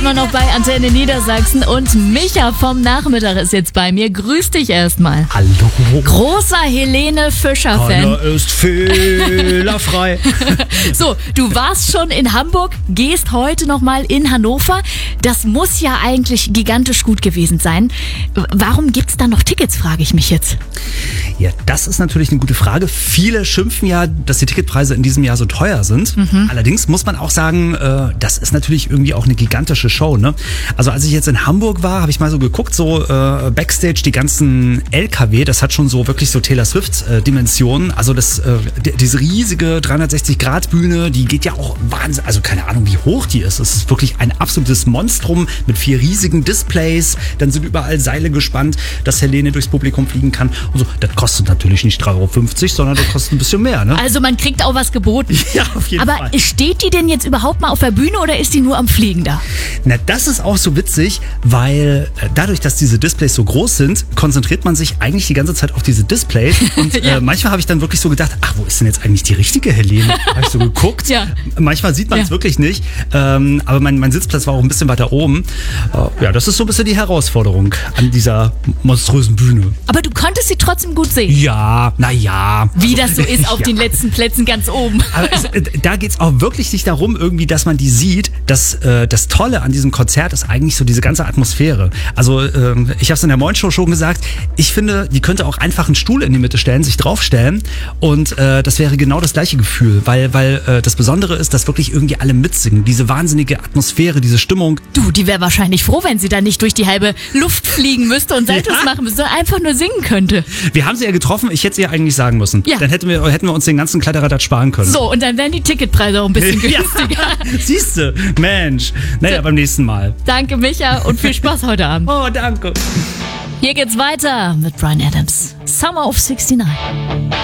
immer noch bei Antenne Niedersachsen und Micha vom Nachmittag ist jetzt bei mir. Grüß dich erstmal. Hallo. Großer Helene Fischer-Fan. Keiner ist fehlerfrei. So, du warst schon in Hamburg, gehst heute nochmal in Hannover. Das muss ja eigentlich gigantisch gut gewesen sein. Warum gibt's da noch Tickets, frage ich mich jetzt. Ja, das ist natürlich eine gute Frage. Viele schimpfen ja, dass die Ticketpreise in diesem Jahr so teuer sind. Allerdings muss man auch sagen, das ist natürlich irgendwie auch eine gigantische Show, ne? Also als ich jetzt in Hamburg war, habe ich mal so geguckt, so Backstage, die ganzen LKW, das hat schon so wirklich so Taylor Swift-Dimensionen. Also diese riesige 360-Grad-Bühne, die geht ja auch Wahnsinn, also keine Ahnung, wie hoch die ist. Es ist wirklich ein absolutes Monstrum mit 4 riesigen Displays. Dann sind überall Seile gespannt, dass Helene durchs Publikum fliegen kann. Und so, das kostet natürlich nicht 3,50 €, sondern das kostet ein bisschen mehr, ne? Also man kriegt auch was geboten. Ja, auf jeden Fall. Aber steht die denn jetzt überhaupt mal auf der Bühne oder ist die nur am Fliegen da? Na, das ist auch so witzig, weil dadurch, dass diese Displays so groß sind, konzentriert man sich eigentlich die ganze Zeit auf diese Displays. Und Ja. Manchmal habe ich dann wirklich so gedacht, ach, wo ist denn jetzt eigentlich die richtige Helene? Habe ich so geguckt. Ja. Manchmal sieht man es wirklich nicht. Aber mein Sitzplatz war auch ein bisschen weiter oben. Ja, das ist so ein bisschen die Herausforderung an dieser monströsen Bühne. Aber du konntest sie trotzdem gut sehen. Ja, naja. Wie das so ist auf Ja. den letzten Plätzen ganz oben. Aber da geht's auch wirklich nicht darum, irgendwie, dass man die sieht. Das Tolle an diesem Konzert ist eigentlich so diese ganze Atmosphäre. Also ich habe es in der Morning Show schon gesagt, ich finde, die könnte auch einfach einen Stuhl in die Mitte stellen, sich draufstellen und das wäre genau das gleiche Gefühl, weil das Besondere ist, dass wirklich irgendwie alle mitsingen. Diese wahnsinnige Atmosphäre, diese Stimmung. Du, die wäre wahrscheinlich froh, wenn sie da nicht durch die halbe Luft fliegen müsste und Saltos machen müsste, sondern einfach nur singen könnte. Wir haben sie ja getroffen, ich hätte sie ja eigentlich sagen müssen. Ja. Dann hätten wir uns den ganzen Kladderadatsch sparen können. So, und dann wären die Ticketpreise auch ein bisschen günstiger. Siehste, Mensch. Naja, beim nächsten Mal. Danke, Micha, und viel Spaß heute Abend. Oh, danke. Hier geht's weiter mit Bryan Adams. Summer of 69.